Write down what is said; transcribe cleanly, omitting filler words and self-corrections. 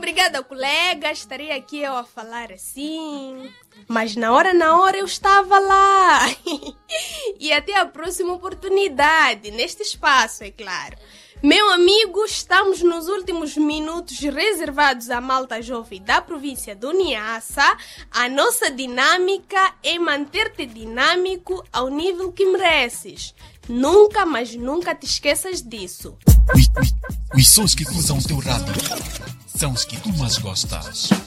obrigada, colega. Estaria aqui eu a falar assim. Mas na hora eu estava lá. E até a próxima oportunidade, neste espaço, é claro. Meu amigo, estamos nos últimos minutos reservados à malta jovem da província do Niassa. A nossa dinâmica é manter-te dinâmico ao nível que mereces. Nunca, mas nunca te esqueças disso. Os sons que cruzam o teu rádio são os que tu mais gostas.